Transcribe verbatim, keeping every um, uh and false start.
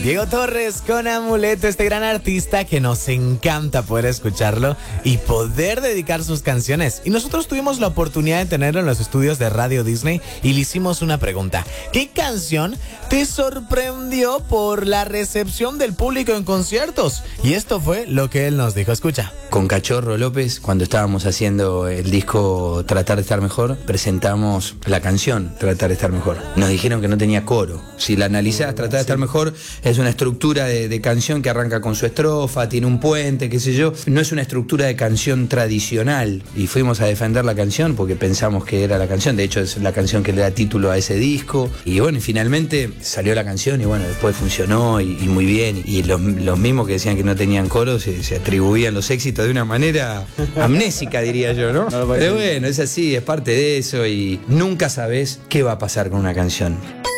Diego Torres con Amuleto, este gran artista que nos encanta poder escucharlo y poder dedicar sus canciones. Y nosotros tuvimos la oportunidad de tenerlo en los estudios de Radio Disney y le hicimos una pregunta. ¿Qué canción te sorprendió por la recepción del público en conciertos? Y esto fue lo que él nos dijo. Escucha. Con Cachorro López, cuando estábamos haciendo el disco Tratar de Estar Mejor, presentamos la canción Tratar de Estar Mejor. Nos dijeron que no tenía coro. Si la analizás, Tratar de Estar Mejor es una estructura de, de canción que arranca con su estrofa, tiene un puente, qué sé yo. No es una estructura de canción tradicional. Y fuimos a defender la canción porque pensamos que era la canción. De hecho, es la canción que le da título a ese disco. Y bueno, y finalmente salió la canción y bueno, después funcionó y, y muy bien. Y los, los mismos que decían que no tenían coro se, se atribuían los éxitos de una manera amnésica, diría yo, ¿no? no Pero bueno, es así, es parte de eso y nunca sabés qué va a pasar con una canción.